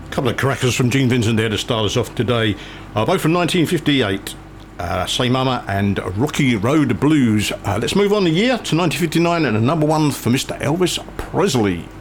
Couple of crackers from Gene Vincent there to start us off today, both from 1958. Say Mama and Rocky Road Blues. Let's move on the year to 1959 and a number one for Mr. Elvis Presley.